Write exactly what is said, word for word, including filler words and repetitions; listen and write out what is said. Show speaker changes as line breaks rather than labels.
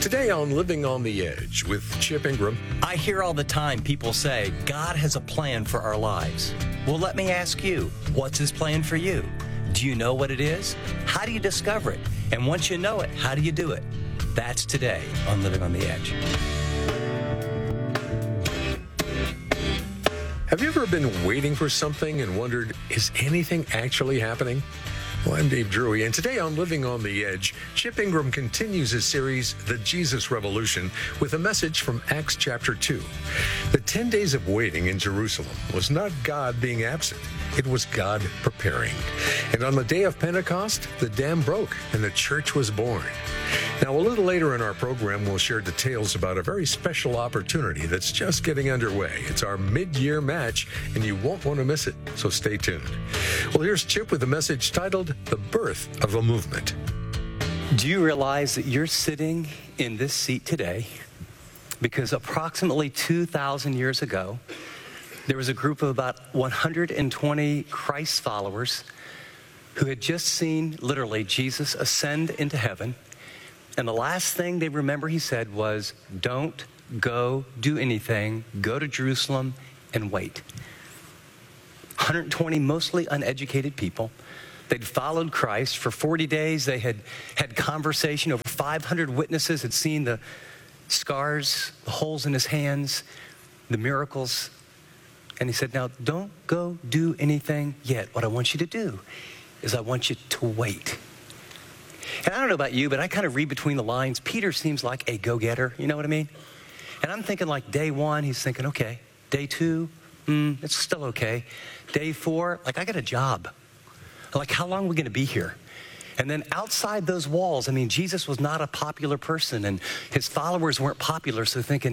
Today on Living on the Edge with Chip Ingram.
I hear all the time people say, God has a plan for our lives. Well, let me ask you, what's his plan for you? Do you know what it is? How do you discover it? And once you know it, how do you do it? That's today on Living on the Edge.
Have you ever been waiting for something and wondered, is anything actually happening? Well, I'm Dave Drury, and today on Living on the Edge, Chip Ingram continues his series, The Jesus Revolution, with a message from Acts chapter two. The ten days of waiting in Jerusalem was not God being absent. It was God preparing. And on the day of Pentecost, the dam broke and the church was born. Now, a little later in our program, we'll share details about a very special opportunity that's just getting underway. It's our mid-year match, and you won't want to miss it, so stay tuned. Well, here's Chip with a message titled, The Birth of a Movement.
Do you realize that you're sitting in this seat today because approximately two thousand years ago, there was a group of about one hundred twenty Christ followers who had just seen, literally, Jesus ascend into heaven. And the last thing they remember he said was, don't go do anything, go to Jerusalem and wait. one hundred twenty mostly uneducated people. They'd followed Christ for forty days. They had had conversation. Over five hundred witnesses had seen the scars, the holes in his hands, the miracles. And he said, now don't go do anything yet. What I want you to do is I want you to wait. And I don't know about you, but I kind of read between the lines. Peter seems like a go-getter, you know what I mean? And I'm thinking like day one, he's thinking, okay. Day two, mm, it's still okay. Day four, like I got a job. Like how long are we going to be here? And then outside those walls, I mean, Jesus was not a popular person and his followers weren't popular. So thinking,